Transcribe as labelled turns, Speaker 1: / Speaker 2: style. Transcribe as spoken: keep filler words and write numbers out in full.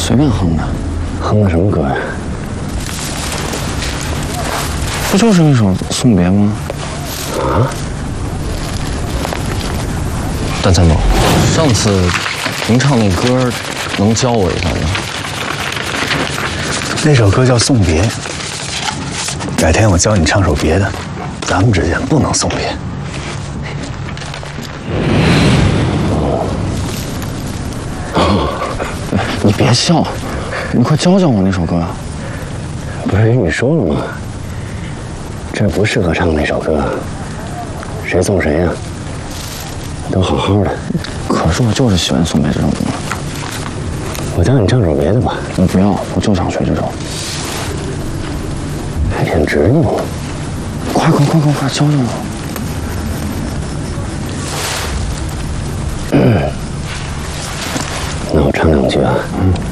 Speaker 1: 随便哼的。哼的什么歌呀？不就是那首《送别》吗？啊？段参谋，上次您唱那歌，能教我一下吗？
Speaker 2: 那首歌叫《送别》，改天我教你唱首别的。咱们之间不能送别。
Speaker 1: 你别笑，你快教教我那首歌。
Speaker 3: 不是跟你说了吗？这不适合唱那首歌，谁送谁呀？都好好的。
Speaker 1: 可是我就是喜欢送别这首歌。
Speaker 3: 我教你唱首别的吧。
Speaker 1: 我不要，我就想学这首。
Speaker 3: 还挺执拗。
Speaker 1: 快快快快快，教教我。
Speaker 3: 嗯。那我唱两句啊。嗯。